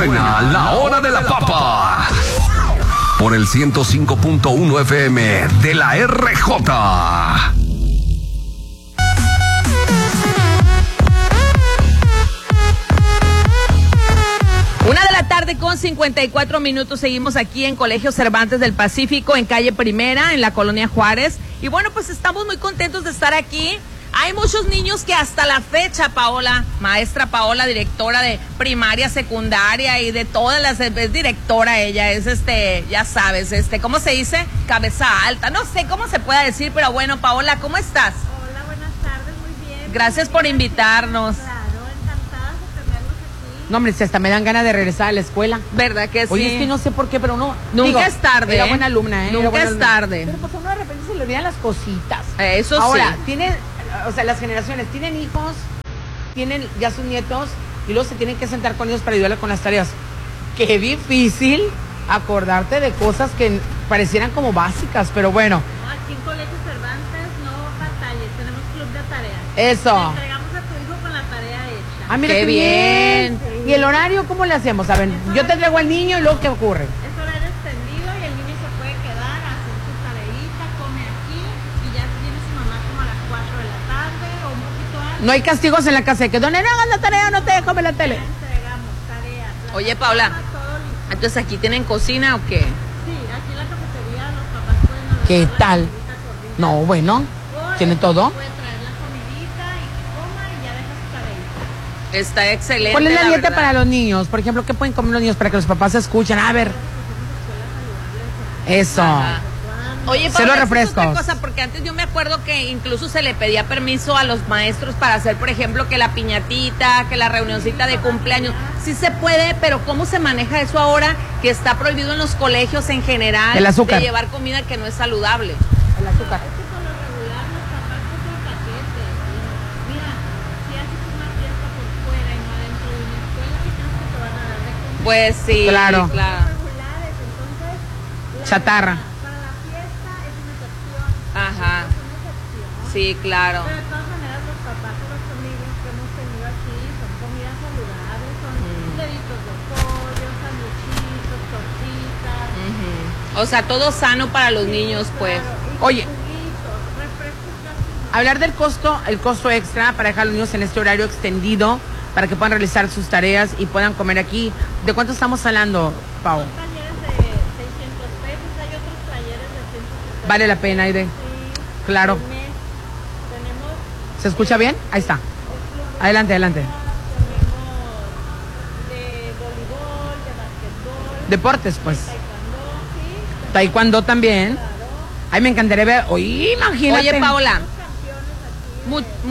Suena la hora de la papa. Por el 105.1 FM de la RJ. Una de la tarde con 54 minutos. Seguimos aquí en Colegio Cervantes del Pacífico, en calle Primera, en la colonia Juárez. Y bueno, pues estamos muy contentos de estar aquí. Hay muchos niños que hasta la fecha, Paola, maestra Paola, directora de primaria, secundaria y de todas las, es directora ella, es ya sabes, ¿cómo se dice? Cabeza alta, no sé cómo se pueda decir, pero bueno, Paola, ¿cómo estás? Hola, buenas tardes, muy bien. Gracias por invitarnos. Claro, encantadas de tenerlos aquí. No, hombre, si hasta me dan ganas de regresar a la escuela. ¿Verdad que sí? Oye, es que no sé por qué, pero no. Nunca es tarde. Era buena alumna, ¿eh? Nunca es tarde. Pero pues uno de repente se le olvidan las cositas. Eso Ahora, sí. tienen, o sea, las generaciones tienen hijos, tienen ya sus nietos y luego se tienen que sentar con ellos para ayudarles con las tareas. Qué difícil acordarte de cosas que parecieran como básicas, pero bueno. No, aquí en Colegio Cervantes no batalles, tenemos club de tareas. Eso. Le entregamos a tu hijo con la tarea hecha. Ah, mira Qué qué bien. bien. ¿Y el horario cómo le hacemos? A ver, yo te traigo al niño y luego ¿qué ocurre? Es horario extendido y el niño se puede quedar a hacer su tareita, come aquí y ya viene su mamá como a las 4 de la tarde o un poquito antes. No hay castigos en la casa de que donde no hagas la tarea no te dejo ver la tele. Ya entregamos tareas. La Oye, cocina, Paula, todo listo. entonces aquí tienen cocina o qué? Sí, aquí en la cafetería los papás pueden ordenar ¿Qué la tal? comidita corriente. No, bueno, O tiene todo. puede traer la comidita y que coma y ya deja su tareita. Está excelente. ¿Cuál es la dieta verdad. para los niños? Por ejemplo, ¿qué pueden comer los niños para que los papás se escuchen? A ver. Eso. Ajá. Oye, Cero Paola, refrescos. otra cosa, porque antes yo me acuerdo que incluso se le pedía permiso a los maestros para hacer, por ejemplo, que la piñatita, que la reunioncita de cumpleaños. Sí se puede, pero ¿cómo se maneja eso ahora que está prohibido en los colegios en general El azúcar. de llevar comida que no es saludable? El azúcar. Es que por lo regular los papás compran paquetes. Mira, si haces una fiesta por fuera y no adentro de una escuela, ¿qué crees que te van a dar de comer? Pues sí, Claro. claro. Regulares, entonces la Chatarra. Para la fiesta es una excepción. Ajá. Es una excepción. Sí, claro. Pero de todas maneras los papás o las familias que hemos tenido aquí son comidas saludables, son deditos de pollo, sanduchitos, tortitas. O sea, todo sano para los niños, pues. Claro, y Oye. juguitos, refrescos casi. Hablar del costo, el costo extra para dejar a los niños en este horario extendido para que puedan realizar sus tareas y puedan comer aquí. ¿De cuánto estamos hablando, Pau? Son talleres de 600 pesos, hay otros talleres de 160. Vale la pena, Aide. Sí, Claro. al mes. Tenemos ¿Se escucha bien? Ahí está. Adelante, adelante. tenemos de voleibol, de basquetbol, Deportes, pues. taekwondo, sí, Taekwondo también. claro. Ay, me encantaría ver. Oye, imagínate. Oye, Paola, Campeones aquí.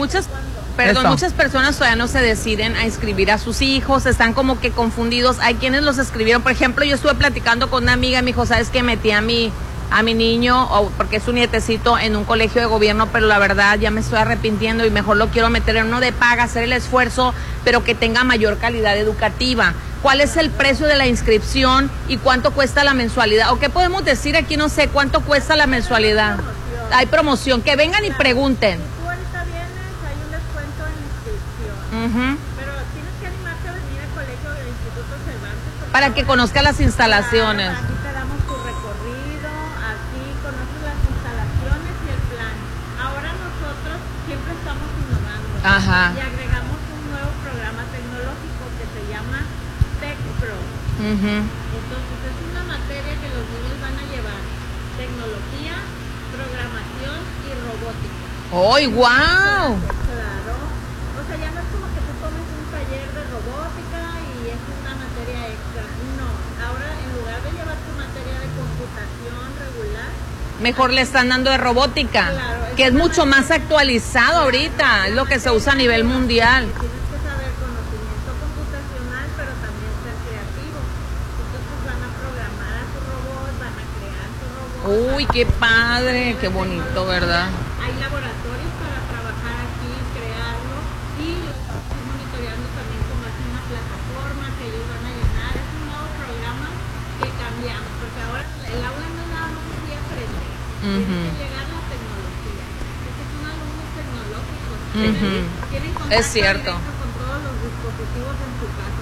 muchas personas todavía no se deciden a inscribir a sus hijos, están como que confundidos. Hay quienes los escribieron. Por ejemplo, yo estuve platicando con una amiga y me dijo, ¿sabes qué? Metí a mi niño, porque es un nietecito, en un colegio de gobierno, pero la verdad ya me estoy arrepintiendo y mejor lo quiero meter en uno de paga, hacer el esfuerzo, pero que tenga mayor calidad educativa. ¿Cuál es el precio de la inscripción y cuánto cuesta la mensualidad? ¿O qué podemos decir aquí? No sé, ¿cuánto cuesta la mensualidad? Hay promoción, que vengan y pregunten. Si tú ahorita vienes, hay un descuento en inscripción. Ujú. Pero tienes que animarte a venir al colegio del Instituto Cervantes. porque Para que ahora- conozca las instalaciones. Claro, aquí te damos tu recorrido, aquí conoces las instalaciones y el plan. Ahora nosotros siempre estamos innovando. Ajá. Y agregamos un nuevo programa tecnológico que se llama TechPro. Ujú. Entonces es una materia que los niños van a llevar. Tecnología, programación y robótica. ¡Ay, guau! Claro. O sea, ya no es como que tú tomes un taller de robótica y es una materia extra. No. Ahora, en lugar de llevar tu materia de computación regular, Mejor le están dando de robótica, Claro, que es mucho más actualizado ahorita, es lo que se usa a nivel mundial. tienes que saber conocimiento computacional, pero también ser creativo. Entonces van a programar a su robot, van a crear su robot. Uy, qué padre, qué bonito, ¿verdad? Hay laboratorios para trabajar aquí, crearlo y lo estoy monitoreando también como es una plataforma que ellos van a llenar. Es un nuevo programa que cambiamos, porque ahora el aula no es nada más un día aprender, tiene que llegar la tecnología. Estos son alumnos tecnológicos, tienen contacto Es cierto. directo con todos los dispositivos en su casa.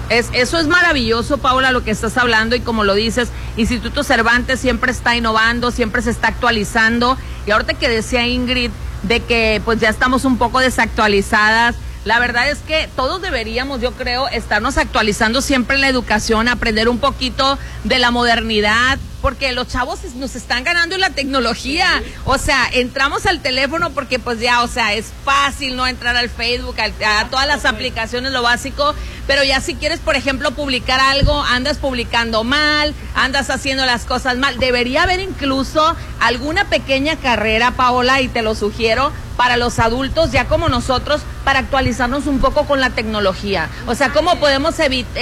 Eso es maravilloso, Paola, lo que estás hablando, y como lo dices, Instituto Cervantes siempre está innovando, siempre se está actualizando, y ahorita que decía Ingrid de que pues ya estamos un poco desactualizadas, la verdad es que todos deberíamos, yo creo, estarnos actualizando siempre en la educación, aprender un poquito de la modernidad, porque los chavos nos están ganando en la tecnología. O sea, entramos al teléfono porque pues ya, o sea, es fácil, ¿no? Entrar al Facebook, a todas las aplicaciones, lo básico, pero ya si quieres, por ejemplo, publicar algo, andas publicando mal, andas haciendo las cosas mal. Debería haber incluso alguna pequeña carrera, Paola, y te lo sugiero, para los adultos, ya como nosotros, para actualizarnos un poco con la tecnología. O sea, cómo podemos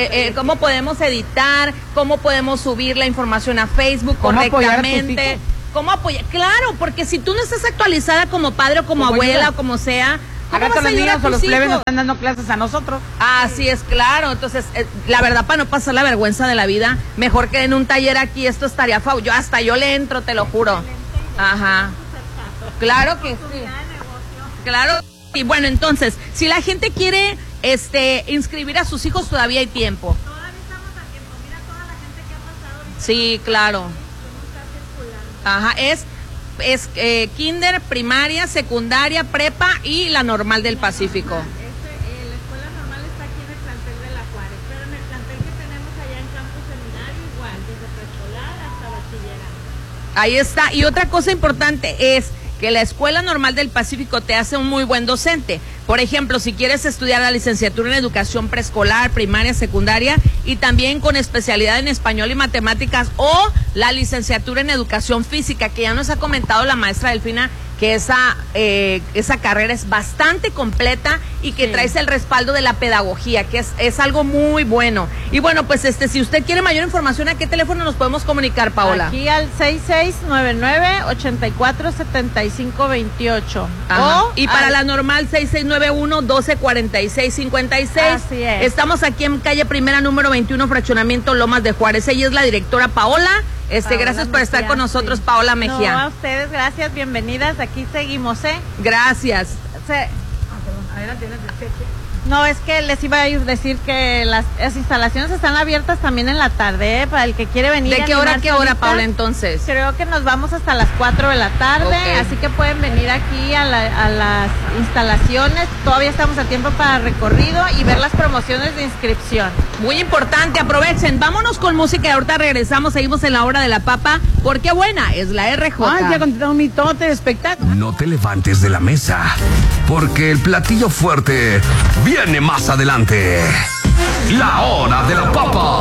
editar, cómo podemos subir la información a Facebook correctamente. ¿Cómo apoyar? Claro, porque si tú no estás actualizada como padre o como abuela o como sea, ¿cómo vas a ayudar a tus hijos? Los plebes nos están dando clases a nosotros. Así es, claro. Entonces, la verdad, para no pasar la vergüenza de la vida, mejor que en un taller aquí, esto estaría yo le entro, te lo juro. Ajá. Claro que sí. Claro. Y bueno, entonces, si la gente quiere inscribir a sus hijos, todavía hay tiempo. Todavía estamos a tiempo. Mira toda la gente que ha pasado ahorita. Sí, claro. Cómo está circulando. Ajá, es kinder, primaria, secundaria, prepa y la normal del Pacífico. La escuela normal está aquí en el plantel de La Juárez, pero en el plantel que tenemos allá en Campus Seminario igual, desde preescolar hasta bachillerato. Ahí está. Y otra cosa importante es que la Escuela Normal del Pacífico te hace un muy buen docente. Por ejemplo, si quieres estudiar la licenciatura en educación preescolar, primaria, secundaria y también con especialidad en español y matemáticas, o la licenciatura en educación física, que ya nos ha comentado la maestra Delfina que esa carrera es bastante completa y que traes el respaldo de la pedagogía, que es algo muy bueno. Y bueno, pues si usted quiere mayor información, ¿a qué teléfono nos podemos comunicar, Paola? Aquí al 6699-847528. Y para la normal, 6691-124656. Así es. Estamos aquí en calle Primera, número 21, fraccionamiento Lomas de Juárez. Ella es la directora Paola. Gracias por estar con nosotros, sí. Paola Mejía. No, a ustedes, gracias, bienvenidas. Aquí seguimos, Gracias. Adelante. No, es que les iba a decir que las instalaciones están abiertas también en la tarde, para el que quiere venir. ¿De qué hora a qué hora, Paola, entonces? Creo que nos vamos hasta las 4 de la tarde, así que pueden venir aquí a las instalaciones. Todavía estamos a tiempo para recorrido y ver las promociones de inscripción. Muy importante, aprovechen. Vámonos con música y ahorita regresamos, seguimos en la hora de la papa, porque buena es la RJ. Ya contrataron un mitote de espectáculo. No te levantes de la mesa, porque el platillo fuerte viene más adelante. La hora de la papa.